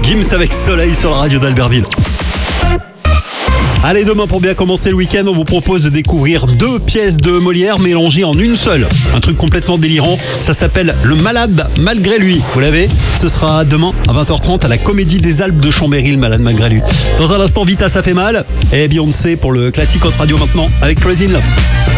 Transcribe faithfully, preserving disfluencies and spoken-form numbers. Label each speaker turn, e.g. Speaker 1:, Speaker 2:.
Speaker 1: Gims avec Soleil sur la radio d'Albertville. Allez, demain, pour bien commencer le week-end, on vous propose de découvrir deux pièces de Molière mélangées en une seule. Un truc complètement délirant. Ça s'appelle Le Malade malgré lui. Vous l'avez ? Ce sera demain à vingt heures trente à la Comédie des Alpes de Chambéry, Le Malade malgré lui. Dans un instant, Vita, ça fait mal. Et Beyoncé pour le classique Hot Radio maintenant avec Crazy in Love.